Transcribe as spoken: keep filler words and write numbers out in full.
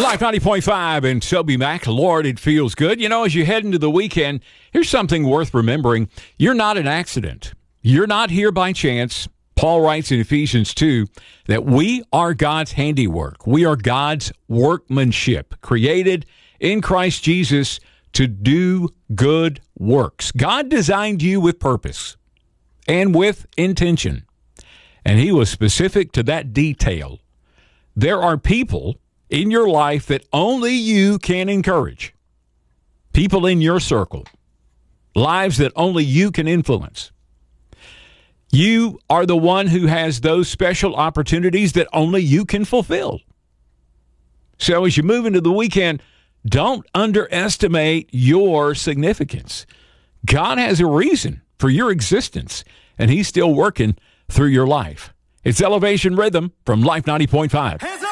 Life ninety point five and Toby Mac. Lord, it feels good. You know, as you head into the weekend, here's something worth remembering. You're not an accident. You're not here by chance. Paul writes in Ephesians two that we are God's handiwork. We are God's workmanship, created in Christ Jesus to do good works. God designed you with purpose and with intention, and he was specific to that detail. There are people in your life that only you can encourage, people in your circle, lives that only you can influence. You are the one who has those special opportunities that only you can fulfill. So as you move into the weekend, don't underestimate your significance. God has a reason for your existence, and he's still working through your life. It's Elevation Rhythm from Life ninety point five.